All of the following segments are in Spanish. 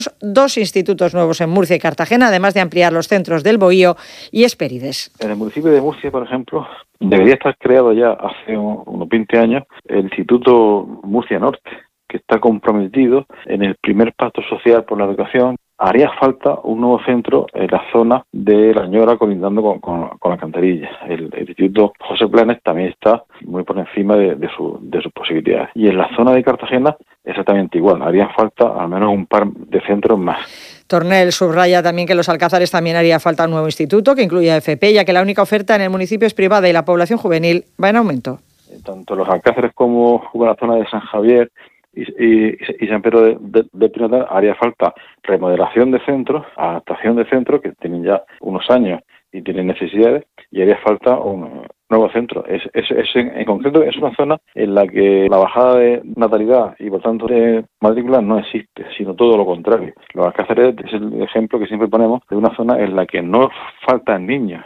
2 institutos nuevos en Murcia y Cartagena, además de ampliar los centros del Bohío y Hespérides. En el municipio de Murcia, por ejemplo, debería estar creado ya hace unos 20 años el Instituto Murcia Norte, que está comprometido en el primer pacto social por la educación. Haría falta un nuevo centro en la zona de La Ñora, colindando con la Cantarilla. El Instituto José Planes también está muy por encima de sus posibilidades. Y en la zona de Cartagena, exactamente igual. Haría falta al menos un par de centros más. Tornel subraya también que en Los Alcázares también haría falta un nuevo instituto que incluya FP, ya que la única oferta en el municipio es privada y la población juvenil va en aumento. Tanto Los Alcázares como la zona de San Javier y San Pedro de Pinatar haría falta remodelación de centros, adaptación de centros que tienen ya unos años y tienen necesidades, y haría falta un nuevo centro. En concreto es una zona en la que la bajada de natalidad y por tanto de matrícula no existe, sino todo lo contrario. Los Alcázares es el ejemplo que siempre ponemos de una zona en la que no faltan niños,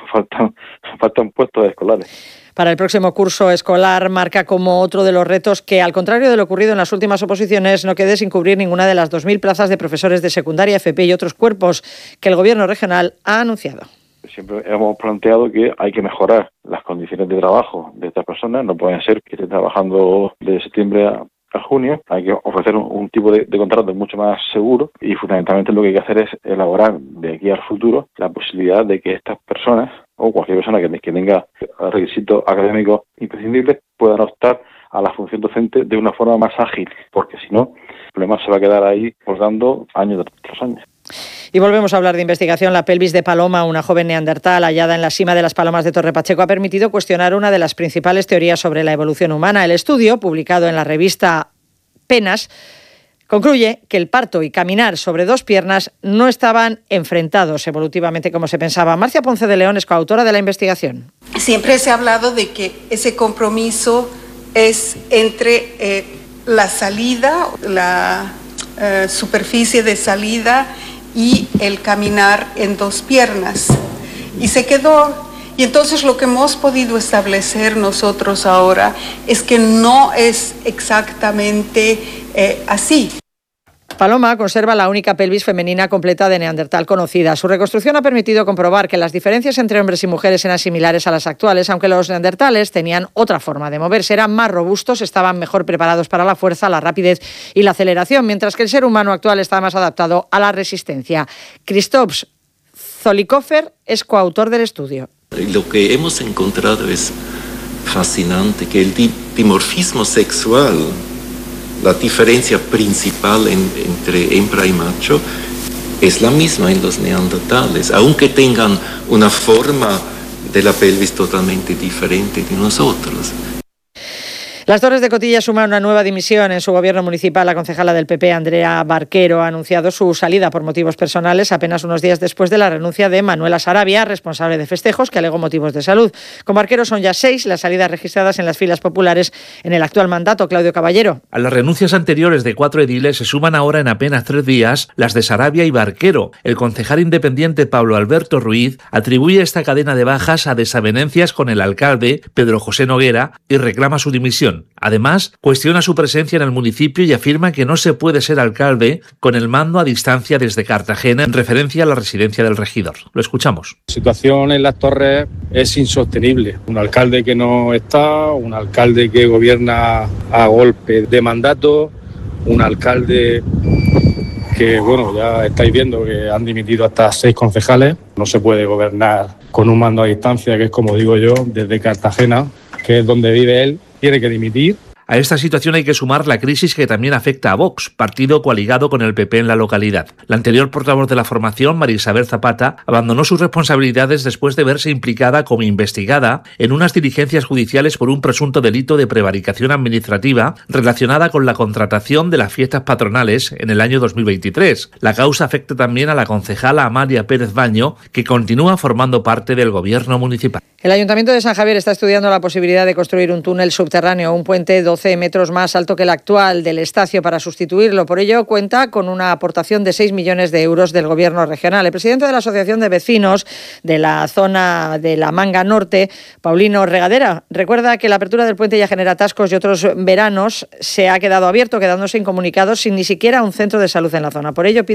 faltan puestos escolares. Para el próximo curso escolar marca como otro de los retos que, al contrario de lo ocurrido en las últimas oposiciones, no quede sin cubrir ninguna de las 2.000 plazas de profesores de secundaria, FP y otros cuerpos que el Gobierno regional ha anunciado. Siempre hemos planteado que hay que mejorar las condiciones de trabajo de estas personas. No pueden ser que estén trabajando de septiembre a junio. Hay que ofrecer un tipo de contrato mucho más seguro, y fundamentalmente lo que hay que hacer es elaborar de aquí al futuro la posibilidad de que estas personas o cualquier persona que tenga requisitos académicos imprescindibles puedan optar a la función docente de una forma más ágil, porque si no, el problema se va a quedar ahí colgando año tras año. Y volvemos a hablar de investigación. La pelvis de Paloma, una joven neandertal hallada en la cima de las Palomas de Torre Pacheco, ha permitido cuestionar una de las principales teorías sobre la evolución humana. El estudio, publicado en la revista Penas, concluye que el parto y caminar sobre 2 piernas no estaban enfrentados evolutivamente como se pensaba. Marcia Ponce de León es coautora de la investigación. Siempre se ha hablado de que ese compromiso es entre la salida, la superficie de salida y el caminar en 2 piernas. Y se quedó. Y entonces lo que hemos podido establecer nosotros ahora es que no es exactamente así. Paloma conserva la única pelvis femenina completa de neandertal conocida. Su reconstrucción ha permitido comprobar que las diferencias entre hombres y mujeres eran similares a las actuales, aunque los neandertales tenían otra forma de moverse. Eran más robustos, estaban mejor preparados para la fuerza, la rapidez y la aceleración, mientras que el ser humano actual está más adaptado a la resistencia. Krzysztof Zollikofer es coautor del estudio. Lo que hemos encontrado es fascinante, que el dimorfismo sexual, la diferencia principal entre hembra y macho, es la misma en los neandertales, aunque tengan una forma de la pelvis totalmente diferente de nosotros. Las Torres de Cotilla suman una nueva dimisión en su gobierno municipal. La concejala del PP, Andrea Barquero, ha anunciado su salida por motivos personales apenas unos días después de la renuncia de Manuela Sarabia, responsable de festejos, que alegó motivos de salud. Con Barquero son ya 6 las salidas registradas en las filas populares en el actual mandato. Claudio Caballero. A las renuncias anteriores de 4 ediles se suman ahora en apenas 3 días las de Sarabia y Barquero. El concejal independiente Pablo Alberto Ruiz atribuye esta cadena de bajas a desavenencias con el alcalde Pedro José Noguera y reclama su dimisión. Además, cuestiona su presencia en el municipio y afirma que no se puede ser alcalde con el mando a distancia desde Cartagena, en referencia a la residencia del regidor. Lo escuchamos. La situación en Las Torres es insostenible. Un alcalde que no está, un alcalde que gobierna a golpe de mandato, un alcalde que, ya estáis viendo que han dimitido hasta 6 concejales. No se puede gobernar con un mando a distancia, que es, como digo yo, desde Cartagena, que es donde vive él. Tiene que dimitir. A esta situación hay que sumar la crisis que también afecta a Vox, partido coaligado con el PP en la localidad. La anterior portavoz de la formación, María Isabel Zapata, abandonó sus responsabilidades después de verse implicada como investigada en unas diligencias judiciales por un presunto delito de prevaricación administrativa relacionada con la contratación de las fiestas patronales en el año 2023. La causa afecta también a la concejala Amalia Pérez Baño, que continúa formando parte del gobierno municipal. El Ayuntamiento de San Javier está estudiando la posibilidad de construir un túnel subterráneo o un puente donde 12 metros más alto que el actual del Estacio para sustituirlo. Por ello, cuenta con una aportación de 6 millones de euros del Gobierno regional. El presidente de la Asociación de Vecinos de la zona de la Manga Norte, Paulino Regadera, recuerda que la apertura del puente ya genera atascos y otros veranos se ha quedado abierto, quedándose incomunicados sin ni siquiera un centro de salud en la zona. Por ello,